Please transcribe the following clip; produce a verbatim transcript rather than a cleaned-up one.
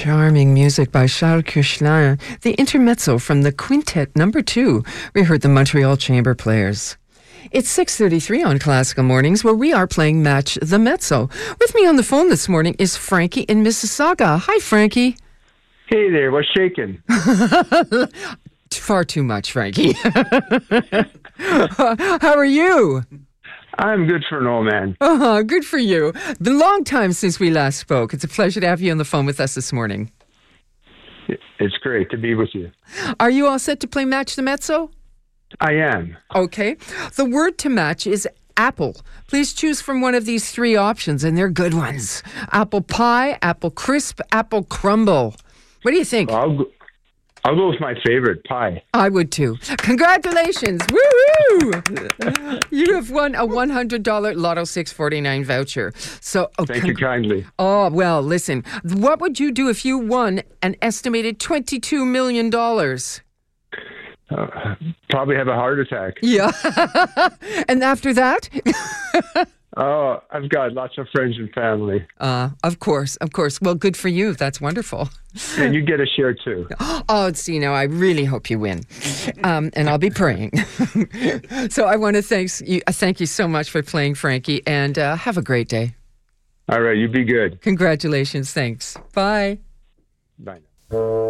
Charming music by Charles Koechlin, the intermezzo from the Quintet Number Two. We heard the Montreal Chamber Players. It's six thirty-three on Classical Mornings, where we are playing Match the Mezzo. With me on the phone this morning is Frankie in Mississauga. Hi, Frankie. Hey there, what's shaking? Far too much, Frankie. How are you? I'm good for an old man. Uh-huh, good for you. Been a long time since we last spoke. It's a pleasure to have you on the phone with us this morning. It's great to be with you. Are you all set to play Match the Mezzo? I am. Okay. The word to match is apple. Please choose from one of these three options, and they're good ones. Apple pie, apple crisp, apple crumble. What do you think? I'll go, I'll go with my favorite, pie. I would too. Congratulations. Woo-hoo! You have won a one hundred dollars Lotto six forty-nine voucher. So, oh, Thank con- you kindly. Oh, well, listen. What would you do if you won an estimated twenty-two million dollars? Uh, probably have a heart attack. Yeah. And after that? Oh, I've got lots of friends and family. Uh, of course, of course. Well, good for you. That's wonderful. And you get a share too. Oh, see, now I really hope you win. Um, and I'll be praying. So I want to thank you, thank you so much for playing, Frankie, and uh, have a great day. All right, you be good. Congratulations. Thanks. Bye. Bye now.